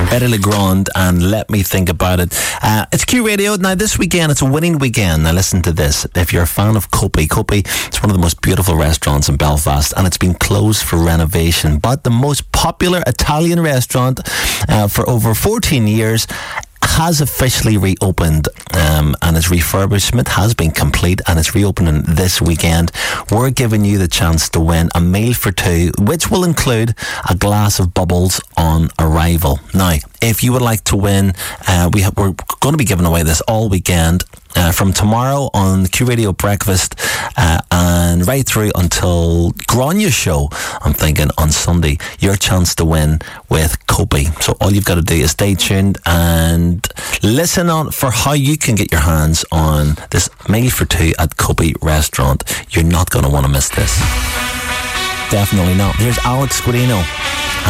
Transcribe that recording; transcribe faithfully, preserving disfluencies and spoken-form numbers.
Eddie Legrand and Let Me Think About It. Uh, it's Q Radio. Now, this weekend, it's a winning weekend. Now, listen to this. If you're a fan of Kopi, Kopi, it's one of the most beautiful restaurants in Belfast, and it's been closed for renovation. But the most popular Italian restaurant uh, for over fourteen years has officially reopened, um, and its refurbishment has been complete, and it's reopening this weekend. We're giving you the chance to win a meal for two, which will include a glass of bubbles on arrival. Now, if you would like to win, uh, we ha- we're going to be giving away this all weekend. Uh, from tomorrow on the Q Radio Breakfast uh, and right through until Grania show, I'm thinking on Sunday, your chance to win with Kopi. So all you've got to do is stay tuned and listen on for how you can get your hands on this meal for two at Kopi restaurant. You're not going to want to miss this. Definitely not. Here's Alex Guarino.